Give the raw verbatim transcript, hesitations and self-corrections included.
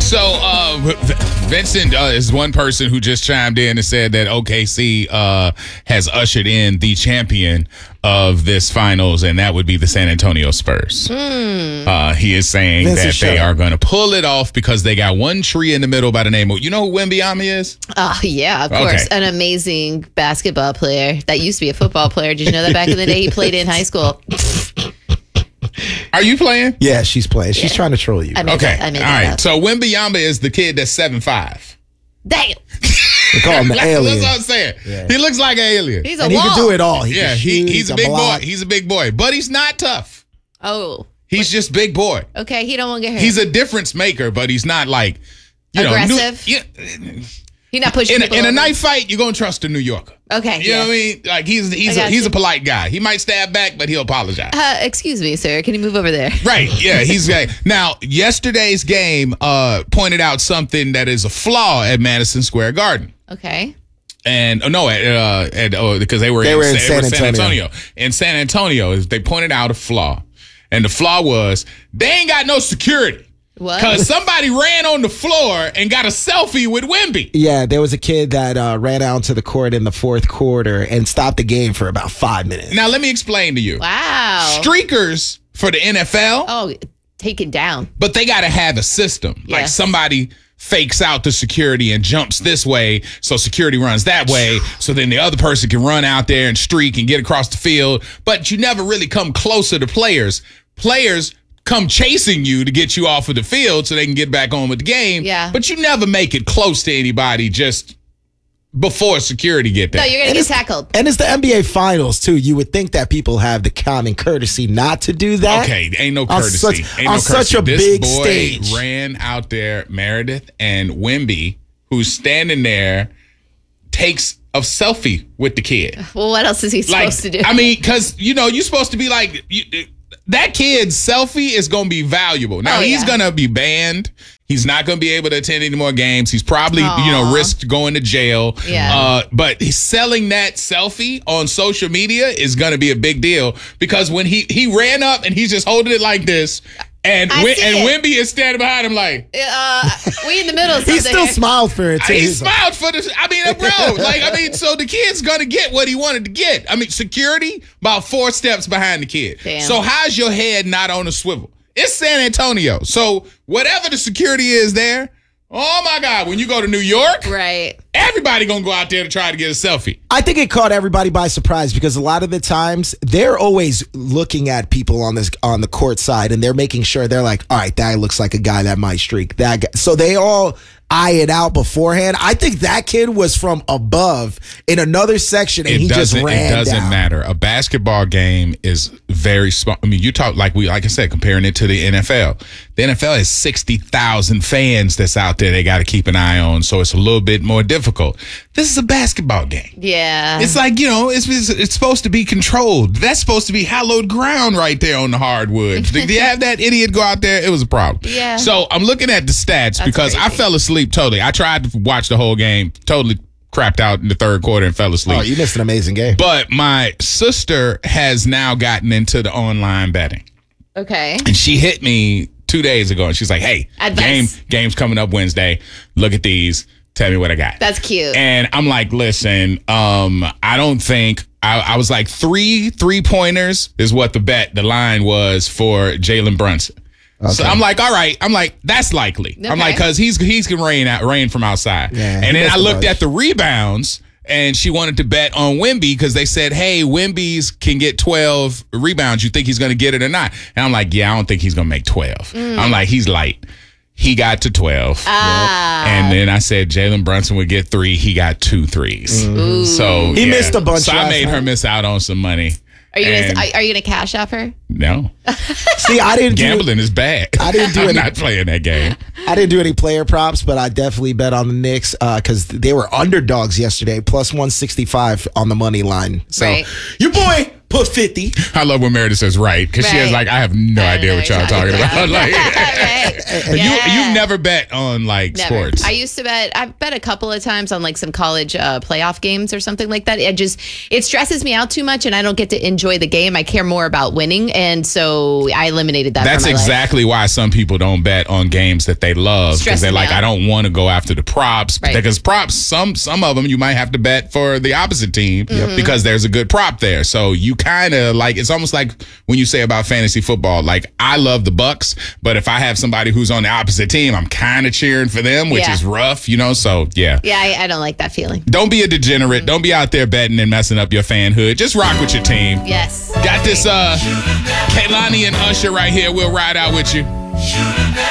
So, uh, Vincent uh, is one person who just chimed in and said that O K C uh, has ushered in the champion of this finals, and that would be the San Antonio Spurs. Mm. Uh, he is saying Vincent that they are going to pull it off because they got one tree in the middle by the name of, you know who Wembanyama is? Oh, yeah, of course. Okay. An amazing basketball player that used to be a football player. Did you know that back in the day he played in high school? Are you playing? Yeah, she's playing. She's yeah. trying to troll you. I okay. That, I made All right. Up. So Wembanyama is the kid that's seven five. Damn. They call him the alien. That's what I'm saying. Yeah. He looks like an alien. He's a and wall. he can do it all. He yeah, shoot, he, he's a big block. boy. He's a big boy. But he's not tough. Oh. He's what? just big boy. Okay, he don't want to get hurt. He's a difference maker, but he's not like, you aggressive. know. Aggressive? Yeah. He's not pushing in people a, in a over. knife fight, you're going to trust a New Yorker. Okay. You yeah. know what I mean? Like, he's he's a, he's a polite guy. He might stab back, but he'll apologize. Uh, excuse me, sir. Can you move over there? Right. Yeah, he's gay. Now, yesterday's game uh, pointed out something that is a flaw at Madison Square Garden. Okay. And oh, no, at, uh, at, oh, because they were, they in, were in they San, were San Antonio. Antonio. In San Antonio, they pointed out a flaw. And the flaw was they ain't got no security. What? Because somebody ran on the floor and got a selfie with Wemby. Yeah, there was a kid that uh, ran out to the court in the fourth quarter and stopped the game for about five minutes. Now, let me explain to you. Wow. Streakers for the N F L. Oh, take it down. But they got to have a system. Yes. Like somebody fakes out the security and jumps this way, so security runs that way, so then the other person can run out there and streak and get across the field. But you never really come closer to players. Players come chasing you to get you off of the field so they can get back on with the game. Yeah. But you never make it close to anybody just before security get there. No, you're going to get tackled. And it's the N B A Finals, too. You would think that people have the common courtesy not to do that. Okay, ain't no courtesy. On such, ain't on no such courtesy. a this big boy stage. ran out there, Meredith, and Wemby, who's standing there, takes a selfie with the kid. Well, what else is he like, supposed to do? I mean, because, you know, you're supposed to be like... You, that kid's selfie is going to be valuable. Now, oh, he's yeah. going to be banned. He's not going to be able to attend any more games. He's probably, Aww. you know, risked going to jail. Yeah. Uh, but he's selling that selfie on social media is going to be a big deal because when he, he ran up and he's just holding it like this, and I Wim, see and it. Wemby is standing behind him like... Uh, we in the middle of something. He still here. smiled for it, too. He smiled for the... I mean, bro, like, I mean, so the kid's going to get what he wanted to get. I mean, security, about four steps behind the kid. Damn. So how's your head not on a swivel? It's San Antonio. So whatever the security is there, oh, my God, when you go to New York, right? everybody going to go out there to try to get a selfie. I think it caught everybody by surprise because a lot of the times they're always looking at people on this on the court side and they're making sure they're like, all right, that looks like a guy that might streak. That guy. So they all eye it out beforehand. I think that kid was from above in another section and it he just doesn't, ran It doesn't down. matter. A basketball game is very small. I mean, you talk like we, like I said, comparing it to the N F L. The N F L has sixty thousand fans that's out there they got to keep an eye on, so it's a little bit more difficult. This is a basketball game. Yeah. It's like, you know, it's, it's it's supposed to be controlled. That's supposed to be hallowed ground right there on the hardwood. Did you have that idiot go out there? It was a problem. Yeah. So I'm looking at the stats That's because crazy. I fell asleep totally. I tried to watch the whole game, totally crapped out in the third quarter and fell asleep. Oh, you missed an amazing game. But my sister has now gotten into the online betting. Okay. And she hit me two days ago and she's like, hey, Advice. game game's coming up Wednesday. Look at these. Tell me what I got. That's cute. And I'm like, listen, um, I don't think I, I was like three three pointers is what the bet, the line was for Jalen Brunson. Okay. So I'm like, all right. I'm like, that's likely. Okay. I'm like, because he's he's can rain out rain from outside. Yeah, and then I looked the at the rebounds, and she wanted to bet on Wemby because they said, hey, Wemby's can get twelve rebounds. You think he's going to get it or not? And I'm like, yeah, I don't think he's going to make twelve. Mm. I'm like, he's light. He got to twelve. Ah. And then I said Jalen Brunson would get three. He got two threes. Mm. So he yeah. missed a bunch. So I made night. her miss out on some money. Are you gonna, are you gonna cash off her? No. See, I didn't Gambling do, is bad. I didn't do I'm any, not playing that game. I didn't do any player props, but I definitely bet on the Knicks because uh, they were underdogs yesterday, plus one sixty-five on the money line. So right. your boy put fifty. I love when Meredith says right because she is Right. like, I have no I idea don't what know y'all what you're talking about. talking Like, Right. you, Yeah. you've never bet on like Never. sports. I used to bet. I've bet a couple of times on like some college uh, playoff games or something like that. It just it stresses me out too much, and I don't get to enjoy the game. I care more about winning, and so I eliminated that. That's from my exactly why some people don't bet on games that they love because Stresses they're me like, out. I don't want to go after the props Right. because props. Some some of them you might have to bet for the opposite team Mm-hmm. because there's a good prop there. So you kind of like it's almost like when you say about fantasy football. Like I love the Bucks, but if I have somebody who's on the opposite team, I'm kind of cheering for them, which Yeah. is rough, you know. So yeah. Yeah, I, I don't like that feeling. Don't be a degenerate. Don't be out there betting and messing up your fanhood. Just rock with your team. Yes. Got this uh Kehlani and Usher right here. We'll ride out with you.